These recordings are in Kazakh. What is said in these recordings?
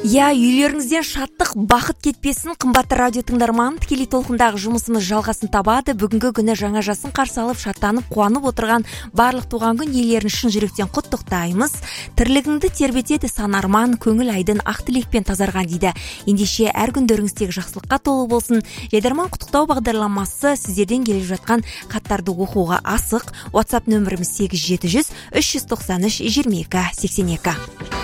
Я, үйлеріңізден шаттық, бақыт кетпесін, қымбатты радио тыңдарман, тікелей толқындағы жұмысымыз жалғасын табады. Бүгінгі күні жаңа жасын қарсы алып, шаттанып, қуанып отырған барлық туған күн иелерін шын жүректен құттықтаймыз. Тірлігіңді тербетеді сан арман, көңіл айдын ақ тілекпен тазарған дейді. Ендеше әр күндеріңіз тек жақсылыққа толы болсын. Жайдарман құттықтау бағдарламасы сіздерден келіп жатқан хаттарды оқуға асық. WhatsApp нөміріміз 8700 393 22 82.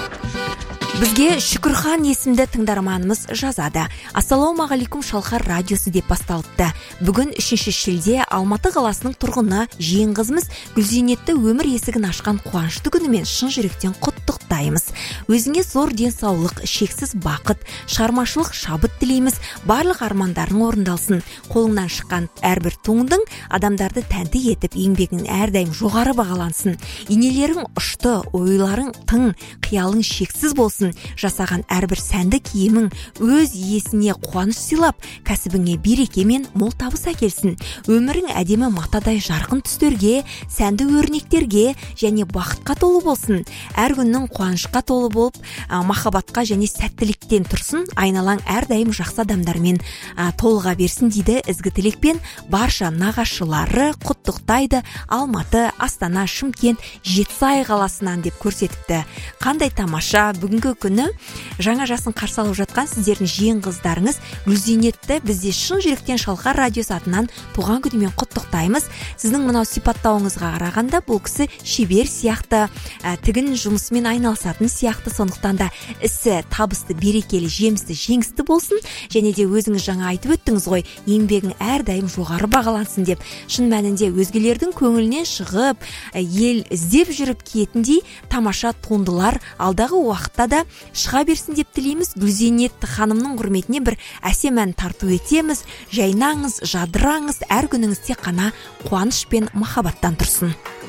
Бізге Шүкірхан есімді тыңдарманымыз жазады. Ассалаумағалейкум, Шалқар радиосы деп басталыпты. Бүгін 3 шілде Алматы қаласының тұрғыны жиен қызымыз Гүлзейнетті өмір есігін ашқан қуанышты күнімен шын жүректен құттықтаймыз. Өзіңе зор денсаулық, шексіз бақыт, шығармашылық шабыт тілейміз. Барлық армандарың орындалсын. Қолыңнан шыққан әрбір туындың адамдарды тәнті етіп, еңбегің әрдайым жоғары бағалансын. Инелерің ұшты, ойларың тың, қиялың шексіз болсын. Жасаған әрбір сәнді киімің өз иесіне қуаныш сыйлап, кәсібіңе береке мен мол табыс әкелсін. Өмірің әдемі матадай жарқын түстерге, сәнді өрнектерге және бақытқа толы болсын. Әр күннің қуанышқа толы болып, махаббатқа және сәттіліктен тұрсын. Айналаң әрдайым жақсы адамдармен толыға берсін дейді ізгі тілекпен. Барша нағашылары құттықтайды. Алматы, Астана, Шымкент, Жетісай қаласынан деп көрсетіпті. Қандай тамаша. Бүгінгі күні жаңа жасын қарсы алып жатқан сіздердің жиен қыздарыңыз Гүлзейнетті бізде шын жүректен Шалқар радиосы атынан туған күнімен құттықтаймыз. Сіздің мынау сипаттауыңызға қарағанда бұл кісі шебер сияқты, тігін жұмысымен айналысатын сияқты. Сондықтан да ісі табысты, берекелі, жемісті, жеңісті болсын. Және де өзіңіз жаңа айтып өттіңіз ғой, еңбегің әрдайым жоғары бағалансын деп. Шын мәнінде өзгелердің көңілінен шығып, ел іздеп жүріп киетіндей тамаша туындылар алдағы уақытта да шыға берсін деп тілейміз. Гүлзейнет ханымның құрметіне бір әсем ән тарту етеміз. Жайнаңыз, жадыраңыз, әр күніңіз тек қана қуаныш пен махаббаттан тұрсын.